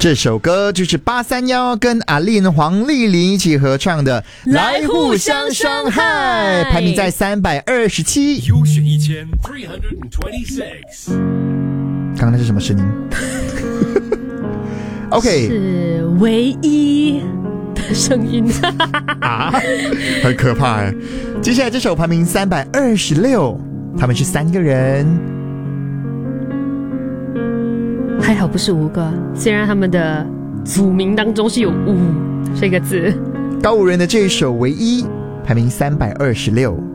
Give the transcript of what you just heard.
这首歌就是831跟阿令黄丽玲一起合唱的《来互相伤害》，排名在327。 优选1326。 刚刚那是什么声音？OK， 是唯一的声音啊，很可怕哎。接下来这首排名326，他们是3个人。 还好不是5个，虽然他们的组名当中是有5这个字。 高5人的这一首唯一排名326。